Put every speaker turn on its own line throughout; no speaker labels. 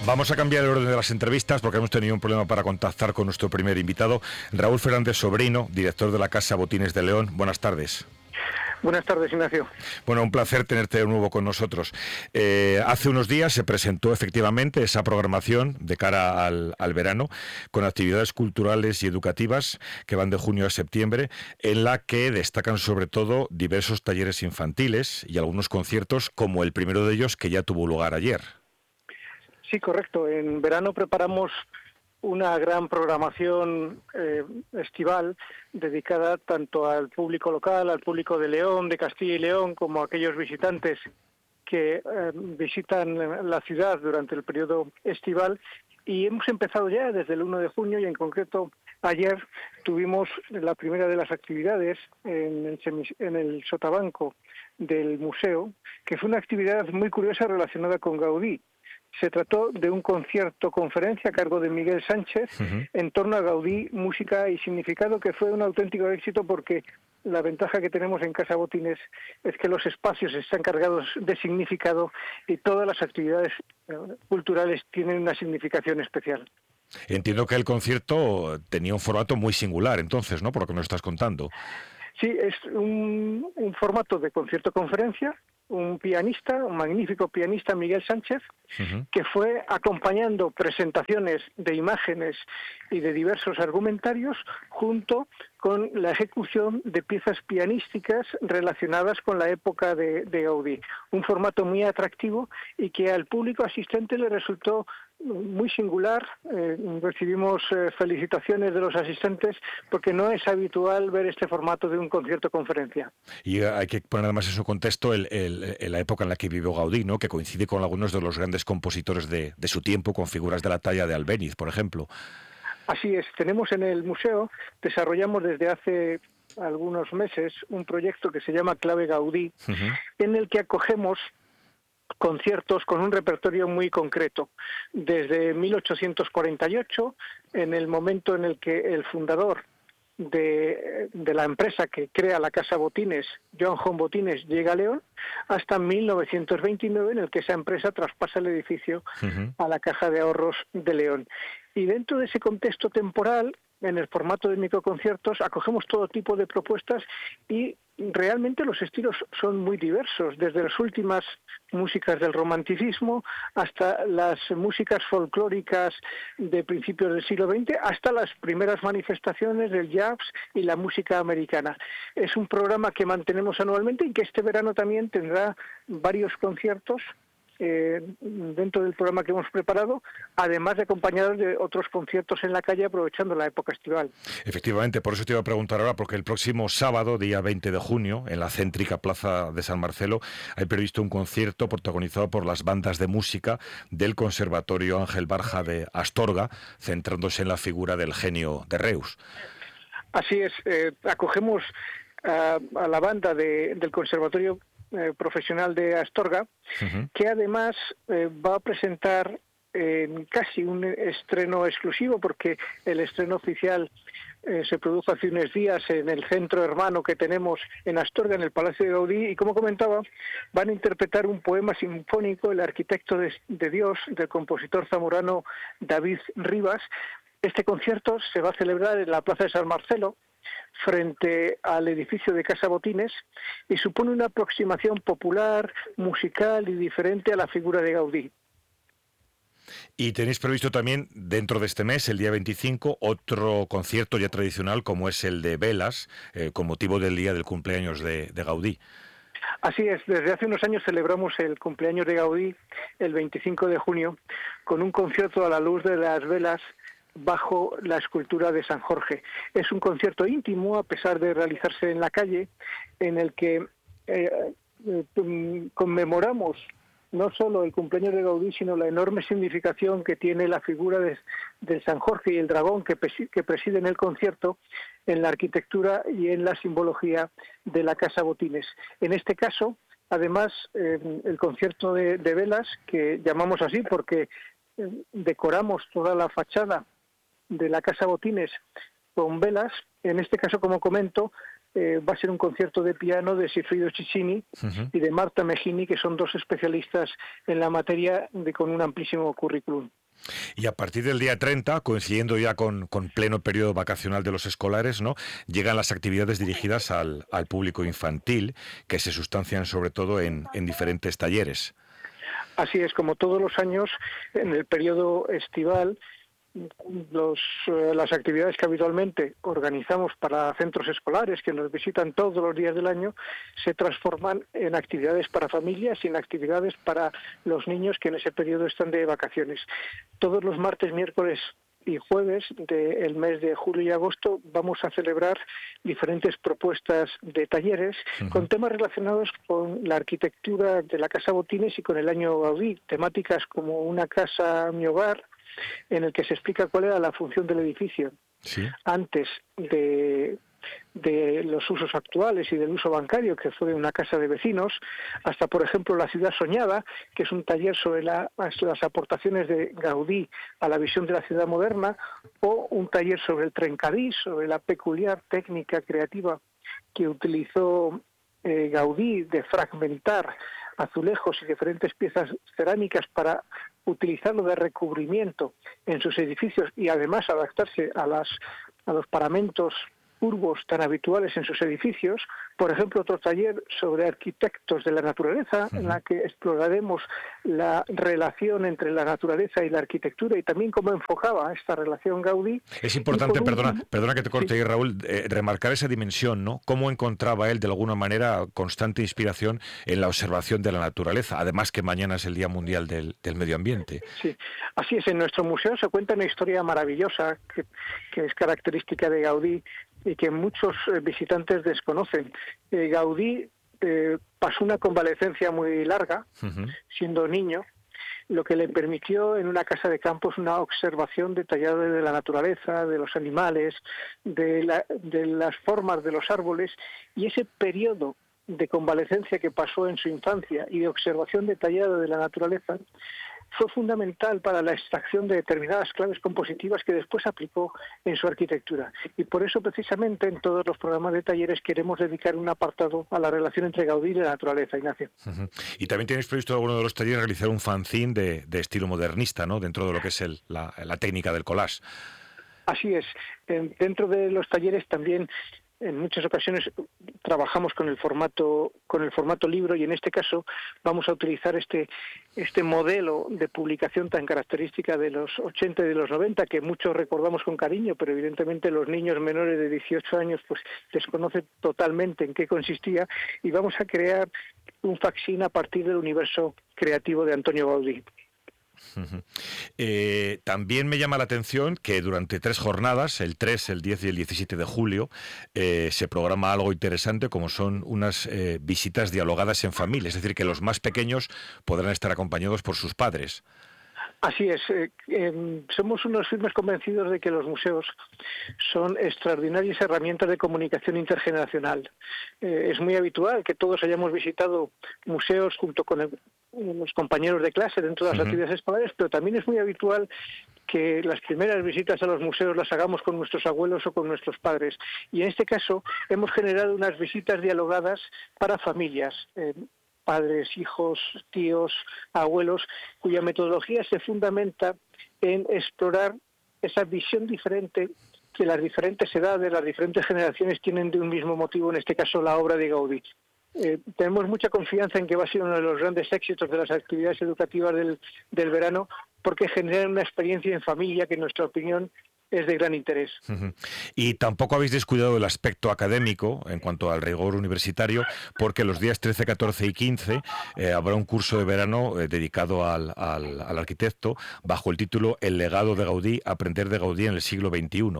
Vamos a cambiar el orden de las entrevistas porque hemos tenido un problema para contactar con nuestro primer invitado, Raúl Fernández Sobrino, director de la Casa Botines de León. Buenas tardes.
Buenas tardes, Ignacio.
Bueno, un placer tenerte de nuevo con nosotros. Hace unos días se presentó efectivamente esa programación de cara al verano, con actividades culturales y educativas que van de junio a septiembre, en la que destacan sobre todo diversos talleres infantiles y algunos conciertos, como el primero de ellos que ya tuvo lugar ayer.
Sí, correcto. En verano preparamos una gran programación estival dedicada tanto al público local, al público de León, de Castilla y León, como a aquellos visitantes que visitan la ciudad durante el periodo estival. Y hemos empezado ya desde el 1 de junio y en concreto ayer tuvimos la primera de las actividades en el sotabanco del museo, que fue una actividad muy curiosa relacionada con Gaudí. Se trató de un concierto-conferencia a cargo de Miguel Sánchez en torno a Gaudí, música y significado, que fue un auténtico éxito porque la ventaja que tenemos en Casa Botines es que los espacios están cargados de significado y todas las actividades culturales tienen una significación especial.
Entiendo que el concierto tenía un formato muy singular entonces, ¿no?, por lo que nos estás contando.
Sí, es un formato de concierto-conferencia, un magnífico pianista, Miguel Sánchez, que fue acompañando presentaciones de imágenes y de diversos argumentarios junto con la ejecución de piezas pianísticas relacionadas con la época de Gaudí. Un formato muy atractivo y que al público asistente le resultó muy singular. Recibimos felicitaciones de los asistentes porque no es habitual ver este formato de un concierto-conferencia.
Y hay que poner además en su contexto la época en la que vivió Gaudí, ¿no?, que coincide con algunos de los grandes compositores de su tiempo, con figuras de la talla de Albéniz, por ejemplo.
Así es, tenemos en el museo, desarrollamos desde hace algunos meses un proyecto que se llama Clave Gaudí, en el que acogemos conciertos con un repertorio muy concreto. Desde 1848, en el momento en el que el fundador de la empresa que crea la Casa Botines, Joan Botines, llega a León, hasta 1929, en el que esa empresa traspasa el edificio a la Caja de Ahorros de León. Y dentro de ese contexto temporal, en el formato de microconciertos, acogemos todo tipo de propuestas y realmente los estilos son muy diversos, desde las últimas músicas del romanticismo hasta las músicas folclóricas de principios del siglo XX, hasta las primeras manifestaciones del jazz y la música americana. Es un programa que mantenemos anualmente y que este verano también tendrá varios conciertos dentro del programa que hemos preparado, además de acompañados de otros conciertos en la calle aprovechando la época estival.
Efectivamente, por eso te iba a preguntar ahora, porque el próximo sábado, día 20 de junio, en la céntrica Plaza de San Marcelo, hay previsto un concierto protagonizado por las bandas de música del Conservatorio Ángel Barja de Astorga, centrándose en la figura del genio de Reus.
Así es, acogemos a la banda del Conservatorio Profesional de Astorga, que además va a presentar casi un estreno exclusivo, porque el estreno oficial se produjo hace unos días en el centro hermano que tenemos en Astorga, en el Palacio de Gaudí, y como comentaba, van a interpretar un poema sinfónico, El arquitecto de Dios, del compositor zamorano David Rivas. Este concierto se va a celebrar en la Plaza de San Marcelo, frente al edificio de Casa Botines, y supone una aproximación popular, musical y diferente a la figura de Gaudí.
Y tenéis previsto también, dentro de este mes, el día 25, otro concierto ya tradicional, como es el de velas, con motivo del día del cumpleaños de Gaudí.
Así es, desde hace unos años celebramos el cumpleaños de Gaudí, el 25 de junio, con un concierto a la luz de las velas bajo la escultura de San Jorge. Es un concierto íntimo, a pesar de realizarse en la calle, en el que conmemoramos no solo el cumpleaños de Gaudí, sino la enorme significación que tiene la figura de San Jorge y el dragón que presiden el concierto en la arquitectura y en la simbología de la Casa Botines. En este caso, además, el concierto de velas, que llamamos así porque decoramos toda la fachada de la Casa Botines con velas, en este caso, como comento, va a ser un concierto de piano de Sigfrido Ciccini y de Marta Megini, que son dos especialistas en la materia con un amplísimo currículum.
Y a partir del día 30, coincidiendo ya con pleno periodo vacacional de los escolares, ¿no?, llegan las actividades dirigidas al público infantil, que se sustancian sobre todo en diferentes talleres.
Así es, como todos los años, en el periodo estival, las actividades que habitualmente organizamos para centros escolares que nos visitan todos los días del año se transforman en actividades para familias y en actividades para los niños que en ese periodo están de vacaciones. Todos los martes, miércoles y jueves del mes de julio y agosto vamos a celebrar diferentes propuestas de talleres con temas relacionados con la arquitectura de la Casa Botines y con el año Gaudí, temáticas como Una casa, mi hogar, en el que se explica cuál era la función del edificio antes de los usos actuales y del uso bancario, que fue una casa de vecinos, hasta, por ejemplo, La ciudad soñada, que es un taller sobre las aportaciones de Gaudí a la visión de la ciudad moderna, o un taller sobre el trencadís, sobre la peculiar técnica creativa que utilizó Gaudí de fragmentar azulejos y diferentes piezas cerámicas para utilizarlo de recubrimiento en sus edificios y además adaptarse a los paramentos curvos tan habituales en sus edificios. Por ejemplo, otro taller sobre arquitectos de la naturaleza, en la que exploraremos la relación entre la naturaleza y la arquitectura y también cómo enfocaba esta relación Gaudí.
Es importante, perdona que te corte ahí, Raúl, remarcar esa dimensión, ¿no? Cómo encontraba él, de alguna manera, constante inspiración en la observación de la naturaleza, además que mañana es el Día Mundial del Medio Ambiente.
Sí, así es. En nuestro museo se cuenta una historia maravillosa que es característica de Gaudí y que muchos visitantes desconocen. Gaudí pasó una convalecencia muy larga, siendo niño, lo que le permitió en una casa de campo una observación detallada de la naturaleza, de los animales, de las formas de los árboles, y ese periodo de convalecencia que pasó en su infancia y de observación detallada de la naturaleza fue fundamental para la extracción de determinadas claves compositivas que después aplicó en su arquitectura. Y por eso, precisamente, en todos los programas de talleres queremos dedicar un apartado a la relación entre Gaudí y la naturaleza, Ignacio.
Y también tenéis previsto en alguno de los talleres realizar un fanzine de estilo modernista, ¿no?, dentro de lo que es la técnica del collage.
Así es. Dentro de los talleres también en muchas ocasiones trabajamos con el formato libro, y en este caso vamos a utilizar este modelo de publicación tan característica de los 80 y de los 90, que muchos recordamos con cariño, pero evidentemente los niños menores de 18 años pues desconocen totalmente en qué consistía, y vamos a crear un fanzine a partir del universo creativo de Antonio Gaudí.
También me llama la atención que durante 3 jornadas, el 3, el 10 y el 17 de julio, se programa algo interesante, como son unas visitas dialogadas en familia, es decir, que los más pequeños podrán estar acompañados por sus padres.
Así es. Somos unos firmes convencidos de que los museos son extraordinarias herramientas de comunicación intergeneracional. Es muy habitual que todos hayamos visitado museos junto con los compañeros de clase dentro de las actividades escolares, pero también es muy habitual que las primeras visitas a los museos las hagamos con nuestros abuelos o con nuestros padres. Y en este caso hemos generado unas visitas dialogadas para familias, padres, hijos, tíos, abuelos, cuya metodología se fundamenta en explorar esa visión diferente que las diferentes edades, las diferentes generaciones tienen de un mismo motivo, en este caso la obra de Gaudí. Tenemos mucha confianza en que va a ser uno de los grandes éxitos de las actividades educativas del verano, porque generan una experiencia en familia que en nuestra opinión es de gran interés.
Y tampoco habéis descuidado el aspecto académico en cuanto al rigor universitario, porque los días 13, 14 y 15 habrá un curso de verano dedicado al arquitecto bajo el título El legado de Gaudí, aprender de Gaudí en el siglo XXI.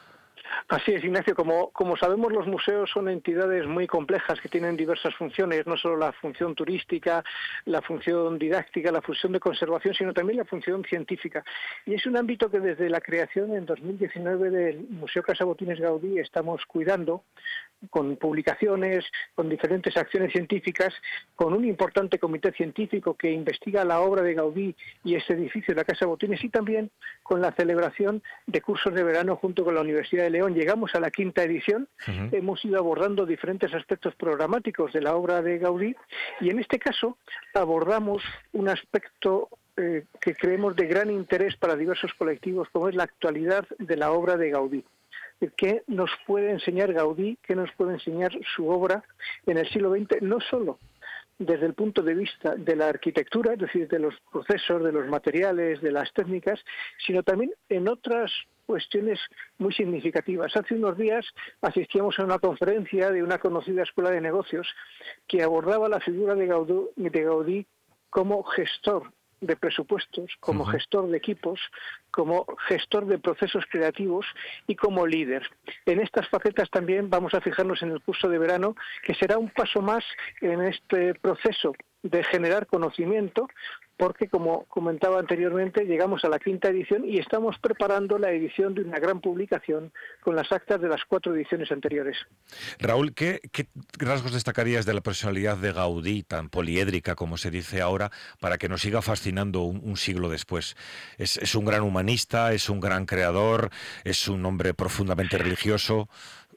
Así es, Ignacio. Como sabemos, los museos son entidades muy complejas que tienen diversas funciones, no solo la función turística, la función didáctica, la función de conservación, sino también la función científica. Y es un ámbito que desde la creación en 2019 del Museo Casa Botines Gaudí estamos cuidando, con publicaciones, con diferentes acciones científicas, con un importante comité científico que investiga la obra de Gaudí y este edificio de la Casa Botines, y también con la celebración de cursos de verano junto con la Universidad de León. Llegamos a la 5ª edición, hemos ido abordando diferentes aspectos programáticos de la obra de Gaudí, y en este caso abordamos un aspecto que creemos de gran interés para diversos colectivos, como es la actualidad de la obra de Gaudí. ¿Qué nos puede enseñar Gaudí? ¿Qué nos puede enseñar su obra en el siglo XX? No solo desde el punto de vista de la arquitectura, es decir, de los procesos, de los materiales, de las técnicas, sino también en otras cuestiones muy significativas. Hace unos días asistíamos a una conferencia de una conocida escuela de negocios que abordaba la figura de Gaudí como gestor de presupuestos, como gestor de equipos, como gestor de procesos creativos y como líder. En estas facetas también vamos a fijarnos en el curso de verano, que será un paso más en este proceso de generar conocimiento, porque, como comentaba anteriormente, llegamos a la 5ª edición y estamos preparando la edición de una gran publicación con las actas de las 4 ediciones anteriores.
Raúl, ¿qué rasgos destacarías de la personalidad de Gaudí, tan poliédrica como se dice ahora, para que nos siga fascinando un siglo después? ¿Es un gran humanista, es un gran creador, es un hombre profundamente religioso?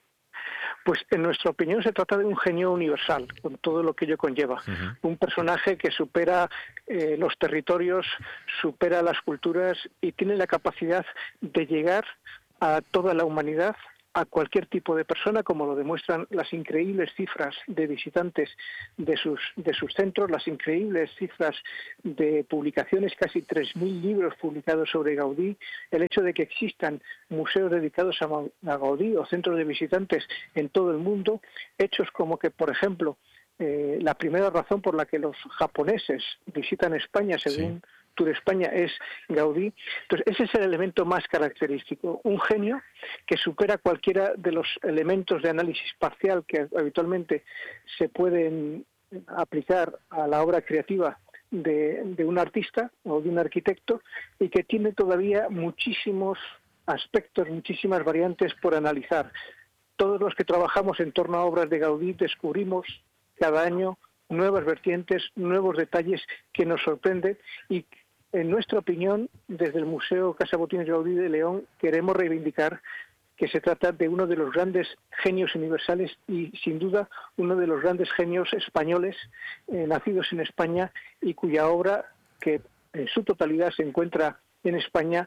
Pues en nuestra opinión se trata de un genio universal, con todo lo que ello conlleva. Un personaje que supera los territorios, supera las culturas y tiene la capacidad de llegar a toda la humanidad, a cualquier tipo de persona, como lo demuestran las increíbles cifras de visitantes de sus centros, las increíbles cifras de publicaciones, casi 3.000 libros publicados sobre Gaudí, el hecho de que existan museos dedicados a Gaudí o centros de visitantes en todo el mundo, hechos como que, por ejemplo, la primera razón por la que los japoneses visitan España, según Tour España, es Gaudí. Entonces, ese es el elemento más característico. Un genio que supera cualquiera de los elementos de análisis parcial que habitualmente se pueden aplicar a la obra creativa de un artista o de un arquitecto, y que tiene todavía muchísimos aspectos, muchísimas variantes por analizar. Todos los que trabajamos en torno a obras de Gaudí descubrimos cada año nuevas vertientes, nuevos detalles que nos sorprenden, y en nuestra opinión, desde el Museo Casa Botines Gaudí de León, queremos reivindicar que se trata de uno de los grandes genios universales y, sin duda, uno de los grandes genios españoles nacidos en España, y cuya obra, que en su totalidad se encuentra en España,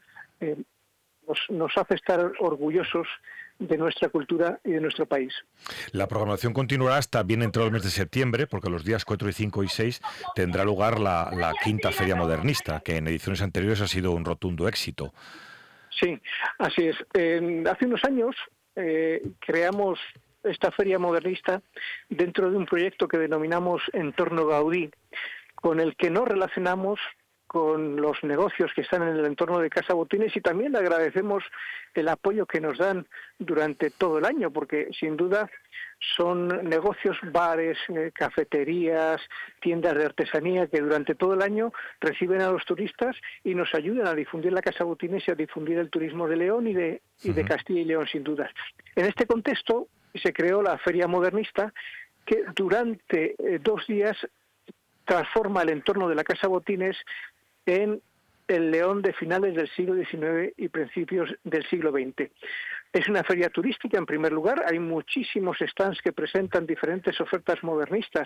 nos hace estar orgullosos de nuestra cultura y de nuestro país.
La programación continuará hasta bien entrado el mes de septiembre, porque los días 4, 5 y 6 tendrá lugar la 5ª Feria Modernista, que en ediciones anteriores ha sido un rotundo éxito.
Sí, así es. Hace unos años creamos esta Feria Modernista dentro de un proyecto que denominamos Entorno Gaudí, con el que nos relacionamos con los negocios que están en el entorno de Casa Botines, y también le agradecemos el apoyo que nos dan durante todo el año, porque sin duda son negocios, bares, cafeterías, tiendas de artesanía que durante todo el año reciben a los turistas y nos ayudan a difundir la Casa Botines y a difundir el turismo de León y de Castilla y León, sin duda. En este contexto se creó la Feria Modernista, que durante 2 días transforma el entorno de la Casa Botines en el León de finales del siglo XIX y principios del siglo XX. Es una feria turística, en primer lugar. Hay muchísimos stands que presentan diferentes ofertas modernistas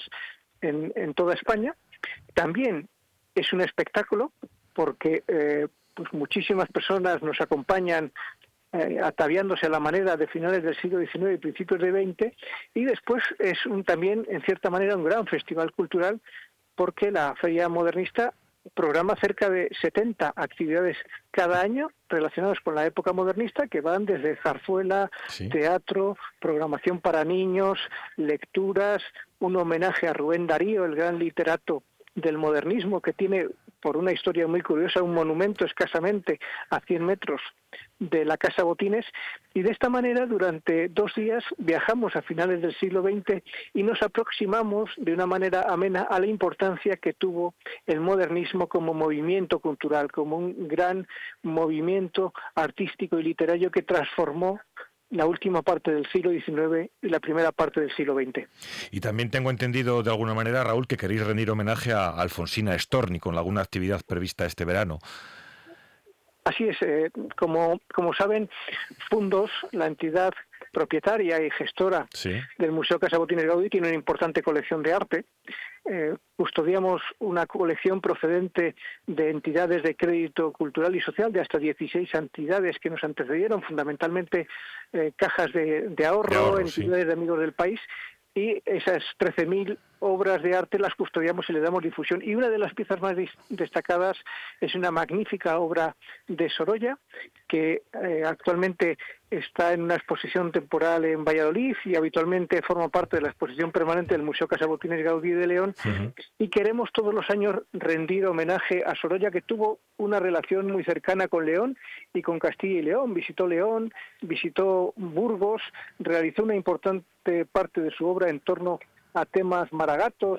en toda España. También es un espectáculo, porque pues muchísimas personas nos acompañan ataviándose a la manera de finales del siglo XIX y principios del XX, y después es también, en cierta manera, un gran festival cultural, porque la Feria Modernista programa cerca de 70 actividades cada año relacionadas con la época modernista, que van desde zarzuela, teatro, programación para niños, lecturas, un homenaje a Rubén Darío, el gran literato del modernismo, que tiene, por una historia muy curiosa, un monumento escasamente a 100 metros de la Casa Botines, y de esta manera durante 2 días viajamos a finales del siglo XX y nos aproximamos de una manera amena a la importancia que tuvo el modernismo como movimiento cultural, como un gran movimiento artístico y literario que transformó la última parte del siglo XIX y la primera parte del siglo XX.
Y también tengo entendido de alguna manera, Raúl, que queréis rendir homenaje a Alfonsina Storni con alguna actividad prevista este verano.
Así es, como saben, Fundos, la entidad propietaria y gestora del Museo Casa Botines Gaudí, tiene una importante colección de arte. Custodiamos una colección procedente de entidades de crédito cultural y social, de hasta 16 entidades que nos antecedieron, fundamentalmente cajas de ahorro, entidades de amigos del país, y esas 13.000 obras de arte las custodiamos y le damos difusión. Y una de las piezas más destacadas es una magnífica obra de Sorolla, que actualmente está en una exposición temporal en Valladolid y habitualmente forma parte de la exposición permanente del Museo Casa Botines Gaudí de León. Y queremos todos los años rendir homenaje a Sorolla, que tuvo una relación muy cercana con León y con Castilla y León. Visitó León, visitó Burgos, realizó una importante parte de su obra en torno a temas maragatos,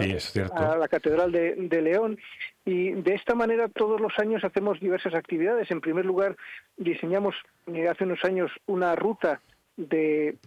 a la Catedral de León, y de esta manera todos los años hacemos diversas actividades. En primer lugar, diseñamos hace unos años una ruta de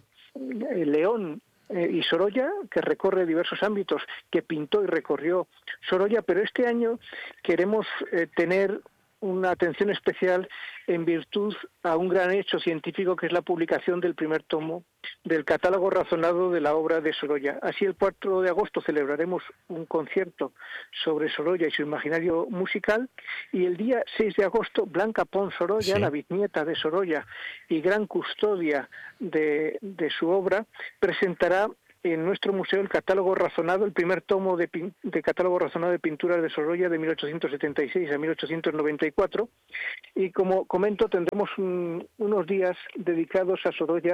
León y Sorolla, que recorre diversos ámbitos, que pintó y recorrió Sorolla, pero este año queremos tener una atención especial en virtud a un gran hecho científico, que es la publicación del primer tomo del catálogo razonado de la obra de Sorolla. Así, el 4 de agosto celebraremos un concierto sobre Sorolla y su imaginario musical, y el día 6 de agosto Blanca Pons Sorolla, la bisnieta de Sorolla y gran custodia de su obra, presentará en nuestro museo el catálogo razonado, el primer tomo de catálogo razonado de pinturas de Sorolla de 1876 a 1894, y como comento, tendremos unos días dedicados a Sorolla,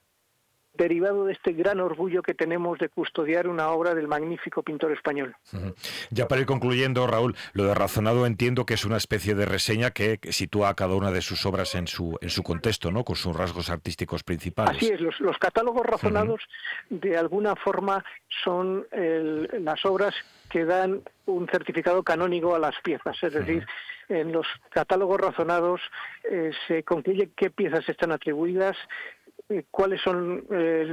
derivado de este gran orgullo que tenemos de custodiar una obra del magnífico pintor español.
Ya para ir concluyendo, Raúl, lo de razonado entiendo que es una especie de reseña que sitúa a cada una de sus obras en su contexto, ¿no?, con sus rasgos artísticos principales.
Así es, los catálogos razonados de alguna forma son las obras que dan un certificado canónigo a las piezas, es decir, en los catálogos razonados se concluye qué piezas están atribuidas, cuáles son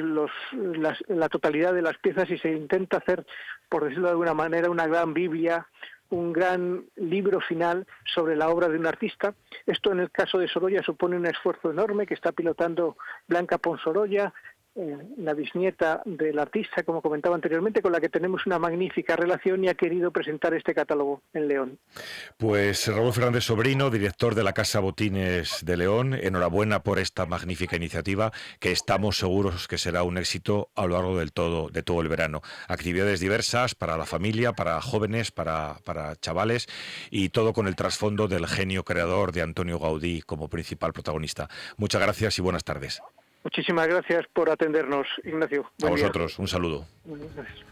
la totalidad de las piezas, y se intenta hacer, por decirlo de alguna manera, una gran Biblia, un gran libro final sobre la obra de un artista. Esto, en el caso de Sorolla, supone un esfuerzo enorme que está pilotando Blanca Pons Sorolla, la bisnieta del artista, como comentaba anteriormente, con la que tenemos una magnífica relación, y ha querido presentar este catálogo en León.
Pues Raúl Fernández Sobrino, director de la Casa Botines de León, enhorabuena por esta magnífica iniciativa, que estamos seguros que será un éxito a lo largo de todo el verano. Actividades diversas para la familia, para jóvenes, para chavales, y todo con el trasfondo del genio creador de Antonio Gaudí como principal protagonista. Muchas gracias y buenas tardes.
Muchísimas gracias por atendernos, Ignacio.
A vosotros, un saludo.
Gracias.